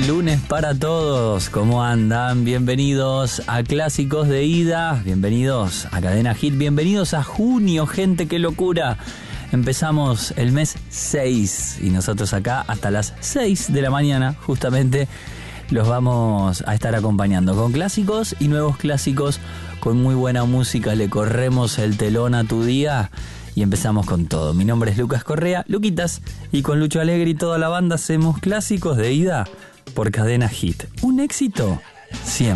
lunes para todos. ¿Cómo andan? Bienvenidos a Clásicos de Ida, bienvenidos a Cadena Hit, bienvenidos a junio, gente, qué locura. Empezamos el mes 6 y nosotros acá hasta las 6 de la mañana justamente los vamos a estar acompañando con clásicos y nuevos clásicos, con muy buena música. Le corremos el telón a tu día y empezamos con todo. Mi nombre es Lucas Correa, Luquitas, y con Lucho Alegre y toda la banda hacemos Clásicos de Ida por Cadena Hit. Un éxito siempre.